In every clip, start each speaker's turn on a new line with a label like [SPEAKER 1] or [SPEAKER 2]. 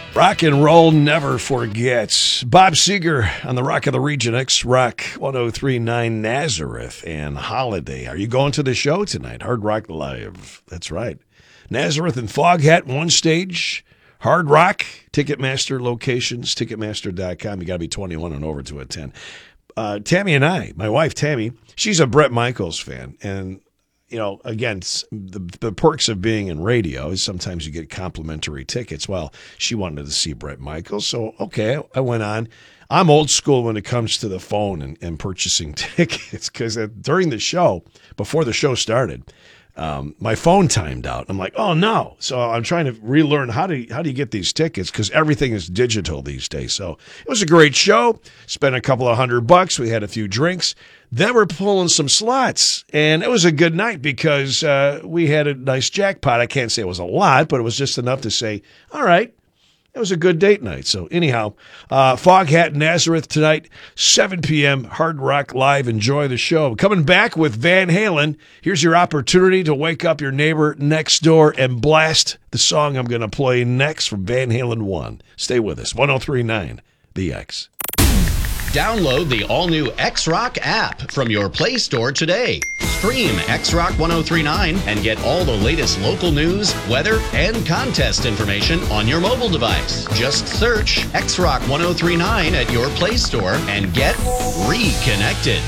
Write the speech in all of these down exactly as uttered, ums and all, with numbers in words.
[SPEAKER 1] Rock and roll never forgets. Bob Seger on the Rock of the Region, X-Rock one oh three point nine Nazareth and Holiday. Are you going to the show tonight? Hard Rock Live. That's right. Nazareth and Foghat, one stage. Hard Rock, Ticketmaster locations, ticketmaster dot com. You got to be twenty-one and over to attend. Uh, Tammy and I, my wife Tammy, she's a Bret Michaels fan, and you know, again, the, the perks of being in radio is sometimes you get complimentary tickets. Well, she wanted to see Bret Michaels, so okay, I went on. I'm old school when it comes to the phone and, and purchasing tickets because during the show, before the show started, um, my phone timed out. I'm like, oh no! So I'm trying to relearn how do how do you get these tickets because everything is digital these days. So it was a great show. Spent a couple of hundred bucks. We had a few drinks. Then we're pulling some slots, and it was a good night because uh, we had a nice jackpot. I can't say it was a lot, but it was just enough to say, all right, it was a good date night. So anyhow, uh, Foghat Nazareth tonight, seven p.m., Hard Rock Live. Enjoy the show. Coming back with Van Halen. Here's your opportunity to wake up your neighbor next door and blast the song I'm going to play next from Van Halen one. Stay with us. one oh three point nine The X.
[SPEAKER 2] Download the all-new X-Rock app from your Play Store today. Stream X-Rock one oh three point nine and get all the latest local news, weather, and contest information on your mobile device. Just search X-Rock one oh three point nine at your Play Store and get reconnected.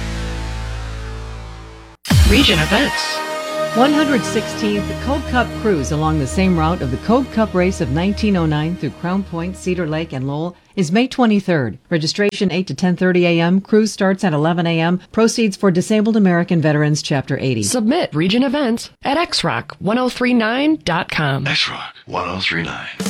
[SPEAKER 3] Region events. one hundred sixteenth Cove Cup Cruise along the same route of the Cove Cup race of nineteen oh nine through Crown Point, Cedar Lake, and Lowell is May twenty-third. Registration eight to ten thirty a.m. Cruise starts at eleven a.m. Proceeds for Disabled American Veterans Chapter eighty.
[SPEAKER 4] Submit region events at x rock one oh three nine dot com.
[SPEAKER 5] X-Rock one oh three point nine.